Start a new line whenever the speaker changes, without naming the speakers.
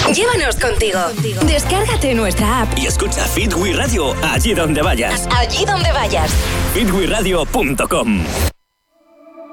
Llévanos contigo. Descárgate nuestra app
y escucha Fit We Radio allí donde vayas.
Allí donde vayas.
fitweradio.com